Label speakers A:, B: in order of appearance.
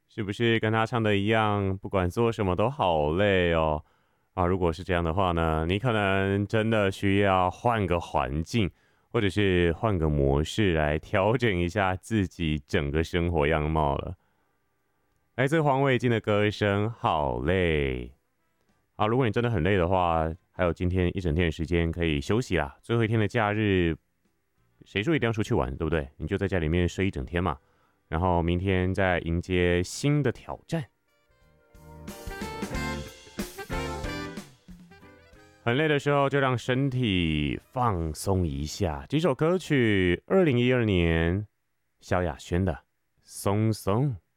A: 是不是跟他唱的一样，不管做什么都好累哦？啊，如果是这样的话呢，你可能真的需要换个环境，或者是换个模式来调整一下自己整个生活样貌了。来自黄伟晋的歌声好累啊！如果你真的很累的话，还有今天一整天的时间可以休息啦。最后一天的假日，谁说一定要出去玩，对不对？你就在家里面睡一整天嘛，然后明天再迎接新的挑战。很累的时候，就让身体放松一下。这首歌曲，2012年萧亚轩的《松松》。